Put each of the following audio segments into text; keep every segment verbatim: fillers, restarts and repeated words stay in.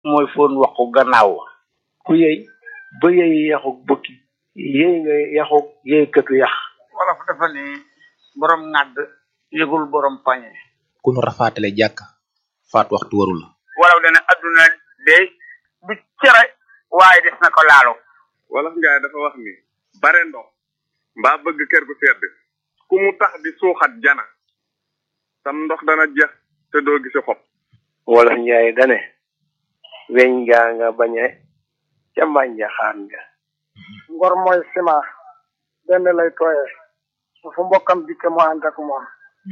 mooy foon waxu gannaaw ku yëy ba yëy yaxu bukki yëy nga yaxu yëy këtu yax wala fa dafa ni borom ŋàdd yëgul borom pañe ku nu rafaatale jàkk faat waxtu waru la wala dana adduna de du cere waaye des na ko laalo wolof njaay dafa wax ni bare ndox mbaa bëgg kër gu sedd ku mu tax di suuxat jana sam ndox dana jeex te doo gisi xob wolof njaay dane weñ gaa nga bañe ca mbànja xaan nga ngor mooy sima benn lay tooye su fu mbokkam dikke mu ànd ak moom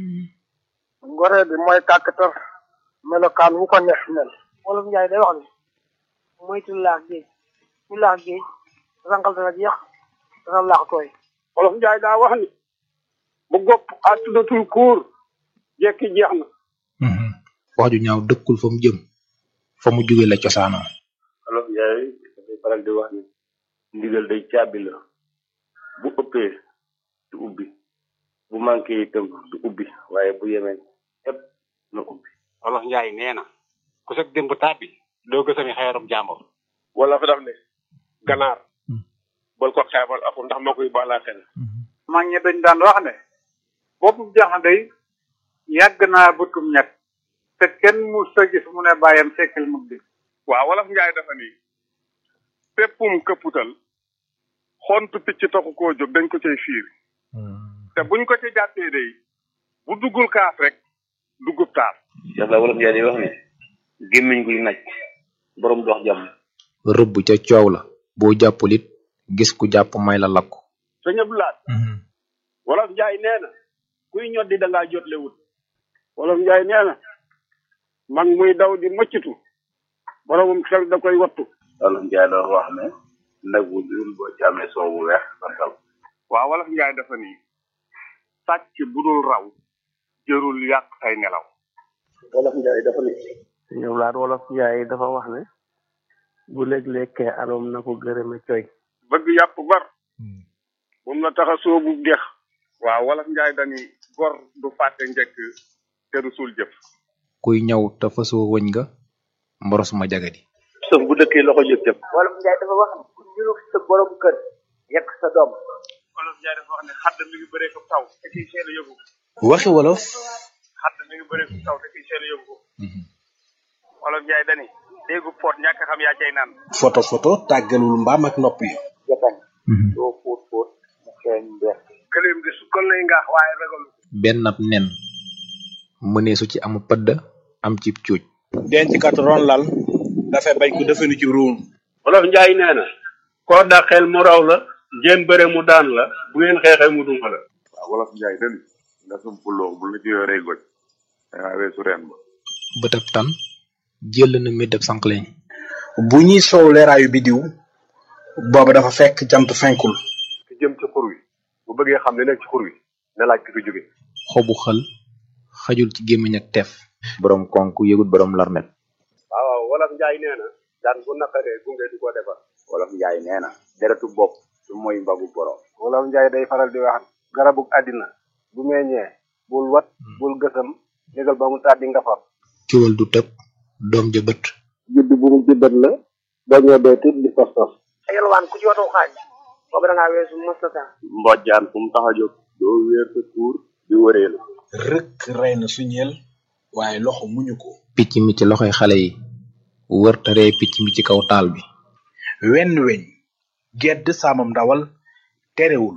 ngoree bi mooy kàkkatar melokaan wu ko neex mel wolof njaay day wax ni moytu laax géej ñu laax géej rangal dana jeex dana laax tooy wolof njaay daa wax ni bu gopp àttudatul kuur jekki jeex na wax ju ñaaw dëkkul fa mu jëm fa mu jóge la cosaanoo wolof njaay dafay faral di wax ni ndigal day caabi la bu ëppee du ubbi bu manqué itam du ubbi waaye bu yemee ëpp na ubbi wolof njaay nee na ku sag démb tàbbi doo gësami xeerum jàmbur wala fa daf ne ganaar bal ko xeebal aku ndax moo koy baalaa xel mag ñi dañ daan wax ne boppu jaxande yàgg naa bëtum ñett te kenn mu sa gis mu ne bàyyam sekkil mu di waaw wolof njaay dafa ni péppum këpputal xontu picc taxu koo jóg dañ ko cay fiir te buñ ko ci jàppee day bu duggul kaas rek duggub taar yàlla wolof njaay di wax ni gémmiñ guy naj borom dox jàmm rëbb ca coow la boo jàppul it gis ku jàpp may la lakk sa ñëpp laat wolof njaay nee na kuy ñoddi da ngaa jotle wut wolof njaay nee na mag muy daw di mëccitu boromum xel da koy wattu wolof njaay doon wax ne nag bu dul boo ci amee soow bu weex ba taw waaw wolof njaay dafa ni sàcc bu dul raw jërul yàq say nelaw wolof njaay dafa ni ñëw laat wolof njaay dafa wax ne bu léeg-lékkee aloom na ko gërëme coy bëgg yàpp bar bu mu la tax a soobu dex waaw wolof njaay dani gor du fàtte njëkk te du suul jëf kuy ñëw te fasoo wëñ nga mboros ma jagadi sëf bu dëkkee loxo jëf jëf wolof njaay dafa wax ni ku ñurug sa borom kër yekk sa doom wolof njaay dafa wax ne xadd mi ngi bëree ko taw te kiy seel a yóbbu waxi wolof xadd mi ngi bëree ko taw te kiy seel a yóbbu wolof njaay dani déggu poot ñàkk xam yaa cay naan photo photo tàggalul mbaam ak nopp yi jatañ doo fóot fóot mu xeeñ mbeex këleem di su kon lay ngaax waaye ragal benn ab nen mëneesu ci amu pëdd am ci cuuj denc kat ron lal dafay bañ ko defenu ci ruum wolof njaay nee na koo dàqeel mu raw la ngeen bëre mu daan la bu ngeen xeexee mu duma la waaw wolof njaay dani nga sumpuloo bu la ci yoree goj dangaa weesu reen ba bëtab tan jël na méddab sànqleñ bu ñuy soow leeraayu bidiw booba dafa fekk jant fenkul ki jëm ci xur wi bu bëggee xam ne nekk ci xur wi ne laaj ki fi jóge xobu xël xajul ci gémmiñ ak teef borom konk yëgut borom larmet waaw wolof njaay nee na daan bu naqaree gunge du ko defar wolof njaay nee na deretu bopp du mooy mbagu borom wolof njaay day faral di wax garabug àddina bu meññee bul wat bul gësam négal ba mu tàddi nga far ciwal du tëb doom ja bët judd bu mu juddat la dañoo dee tit di tos tos yelwaan ku ci watoo xaaj boobu da ngaa weesu mustata mbojjaan fu mu tax a jóg doo wéer sa tuur di wëreelu rëkk rey na suñeel waaye loxo muñu ko picc mi ci loxoy xale yi wër taree picc mi ci kaw taal bi wenn weñ gedd saamam ndawal terewul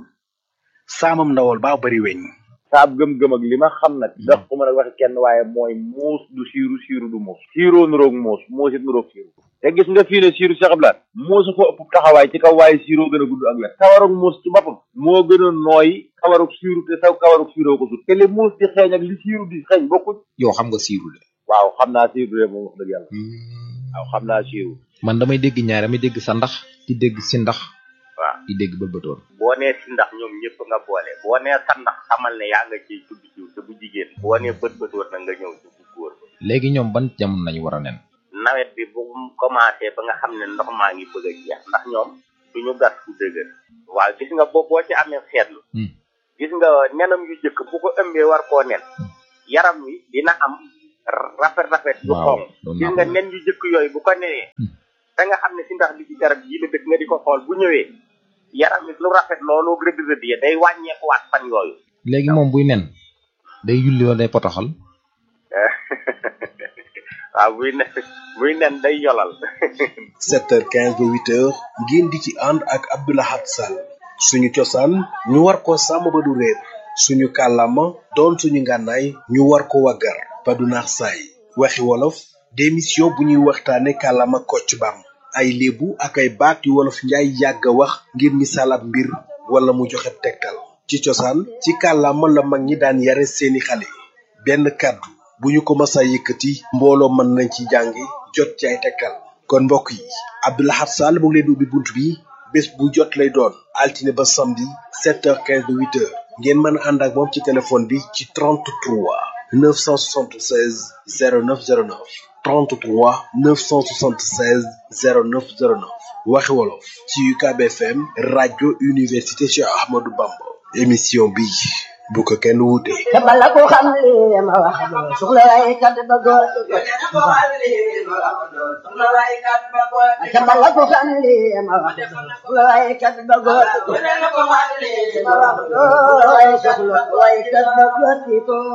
saamam ndawal baa bari weñ saab gëm-gëm ak li ma xam nag ndax ku mën a waxi kenn waaye mooy muus du siiru siiru du muus siiroo nuroog muus muus it nuroog siiru te gis nga fii ne siiru Cheikh Abdoulaye muusu ko ëpp taxawaay ci kaw waaye siiroo gën a gudd ak wet kawarug muus ci boppam moo gën a nooy kawarug siiru te saw kawarug siiroo ko sut te li muus di xeeñ ak li siiru di xeeñ bokkuñ yow xam nga siiru de waaw xam naa siiru de moom wax dëgg yàlla waaw xam naa siiru man damay dégg ñaar damay dégg sa ndax di dégg si ndax waaw di dégg bëlbëtoon boo nee si ndax ñoom ñëpp nga boole boo nee sa ndax xamal ne yaa nga ciy tudd jiw te bu jigéen boo nee bët bëtoon na nga ñëw ci bu góor léegi ñoom ban jamono nañu war a nen nawet bi bu mu commencé ba nga xam ne ndox maa ngi bëgg a jeex ndax ñoom duñu gas fu dëgër waaw gis nga boo boo ci amee seetlu gis nga nenam yu jëkk bu ko ëmbee war koo nen yaram wi dina am rafet rafet yu waaw xonq doon gis naa nga ko nen yu jëkk yooyu bu ko nenee da nga xam ne si ndax bi ci garab yi la dëkk nga di ko xool bu ñëwee yaram nit lu rafet loolu rëdd rëdd ya day wàññeekuwaat fan yooyu léegi moom buy nen day yulli wala day potoxal waaw buy nen buy nen day yolal sept heures quinze ba huit heures ngeen di ci ànd ak Abdoulahat Sall suñu cosaan ñu war ko sàmm ba du réer suñu kàllaama doon suñu ngànnaay ñu war ko waggar ba du naax saay waxi wolof démission bu ñuy waxtaane kàllaama Kocc Barma ay léebu ak ay baat yu wolof njaay yàgg a wax ngir misaal ab mbir wala mu joxe tegtal ci cosaan ci kàllaama la mag ñi daan yare seeni xale benn kàddu bu ñu ko masa yëkkati mbooloo mën nañ ci jàngi jot ci ay tegtal kon mbokk yi Abdoulahat Sall mu ngi leen di ubbi bunt bi bés bu jot lay doon altine ba samedi sept heures quinze ba huit heures ngeen mën a ànd ak moom ci téléphone bi ci trente-trois neuf cent soixante-seize zéro neuf zéro neuf trente-trois neuf cent soixante-seize zéro neuf zéro neuf waxi wolof ci U K B F M rajo université Cheikh Ahmadou Bamba émission bi bu ko kenn wuute te bala ko xam li ma wax soxla waaye kat ba góor te bala ko xam li ma wax soxla waaye kat ba góor soxla waaye kat ba góor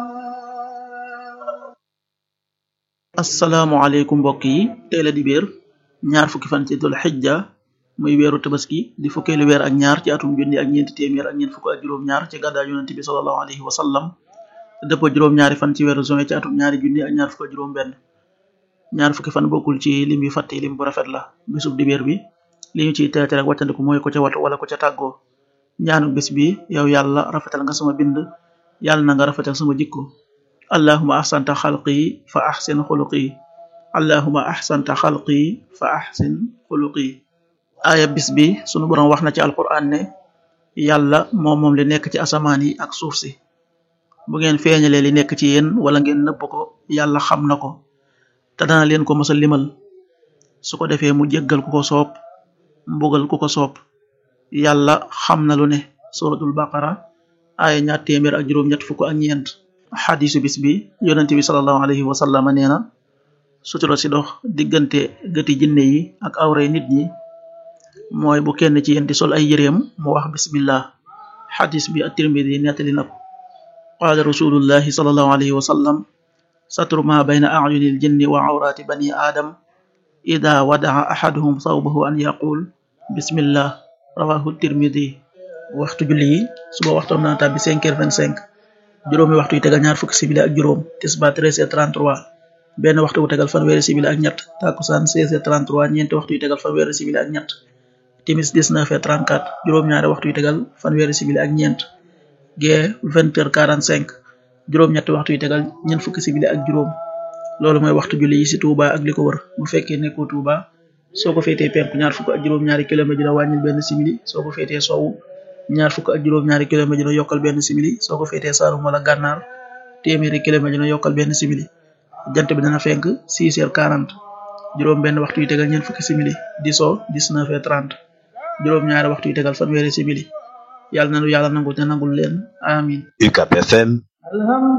asalaamaaleykum mbokk yi tey la di béer ñaar fukki fan ci dul xijja muy weeru tabaski di fukkeelu weer ak ñaar ci atum junni ak ñeenti téeméer ak ñeent fukk ak juróom-ñaar ci gàddaa yonent bi sallallahu alayhi wa sallam dëppoo juróom-ñaari fan ci weeru juin ci atum ñaari junni ak ñaar fukk ak juróom-benn ñaar fukki fan bokkul ci lim yu fàtte lim bu rafet la bisub di béer bi li ñu ciy teete rek wàccandiku mooy ko ca watu wala ko ca tàggoo ñaanu bis bi yow yàlla rafetal nga sama bind yàlla na nga rafetal sama jikko allahuma ahsanta xalqi fa ahsin xuluqi allahuma ahsanta xalqi fa ahsin xuluqi aaya bis bi sunu borom wax na ci alquran ne yàlla moom moom li nekk ci asamaan yi ak suuf si bu ngeen feeñalee li nekk ci yéen wala ngeen nëbb ko yàlla xam na ko te dana leen ko mos a limal su ko defee mu jéggal ku ko soob mbugal ku ko soob yàlla xam na lu ne suratul baqara aaya ñaar téeméer ak juróom ñett fukk ak ñeent xadisu bis bi yonente bi salallahu alayhi wa sallam nee na sutura si dox diggante gëti jinne yi ak awray nit ñi mooy bu kenn ci yéen di sol ay yëreem mu wax bismillah xadis bi at-Tirmidi nettali na ko qaala rasulullahi salallahu alayhi wa sallam satru ma bayna a'yunil jinni wa awrati bani aadam ida wadaa ahaduhum thawbahu an yaqul bismillah rawahu Tirmidi waxtu julli yi suba waxtoon na tàbbi cinq heures vingt-cinq juróomi waxtu yi tegal ñaar fukki simili ak juróom tisbaar treize heures trente-trois benn waxtu bu tegal fanweeri simili ak ñett takkusaan seize heures trente-trois ñeenti waxtu yi tegal fanweeri simili ak ñett timis dix-neuf heures trente-quatre juróom-ñaari waxtu yi tegal fanweeri simili ak ñeent gee vingt heures quarante-cinq juróom-ñetti waxtu yi tegal ñeent fukki simili ak juróom loolu mooy waxtu julli yi ci Touba ak li ko wër bu fekkee nekkoo Touba soo ko féetee penku ñaar fukk ak juróom-ñaari kilomètre dina wàññil benn simili soo ko féetee sowwu ñaar fukk ak juróom-ñaari kilomètre dina yokkal benn simili soo ko féetee Saalum wala Gànnaar téeméeri kilomètre dina yokkal benn simili jant bi dana fenk six heures quarante juróom benn waxtu yi tegal ñeent fukki simili di so dix-neuf heures trente juróom-ñaari waxtu yi tegal fanweeri simili yàlla na nu yàlla nangul te nangul leen amin U K B F M